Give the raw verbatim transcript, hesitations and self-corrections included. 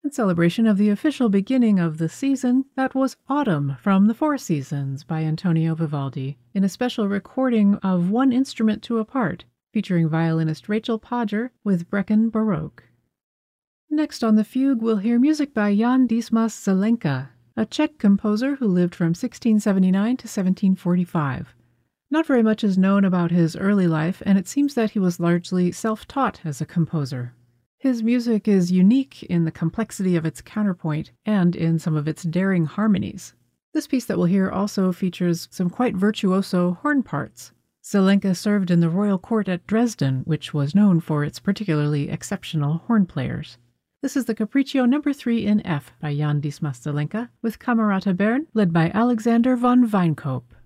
In celebration of the official beginning of the season, that was Autumn from the Four Seasons by Antonio Vivaldi, in a special recording of One Instrument to a Part, featuring violinist Rachel Podger with Brecon Baroque. Next on the fugue, we'll hear music by Jan Dismas Zelenka, a Czech composer who lived from sixteen seventy-nine to seventeen forty-five. Not very much is known about his early life, and it seems that he was largely self-taught as a composer. His music is unique in the complexity of its counterpoint and in some of its daring harmonies. This piece that we'll hear also features some quite virtuoso horn parts. Zelenka served in the royal court at Dresden, which was known for its particularly exceptional horn players. This is the Capriccio number three in F by Jan Dismas Zelenka, with Camerata Bern led by Alexander von Weinkoop.